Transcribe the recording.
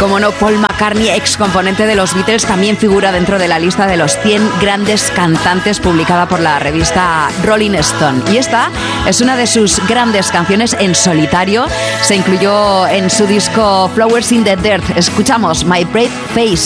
Como no, Paul McCartney, ex componente de los Beatles, también figura dentro de la lista de los 100 grandes cantantes publicada por la revista Rolling Stone. Y esta es una de sus grandes canciones en solitario. Se incluyó en su disco Flowers in the Dirt. Escuchamos My Brave Face.